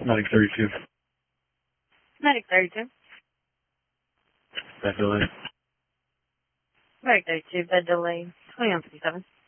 Medic 32. Medic 32. Bed delay. Medic 32, bed delay 2157.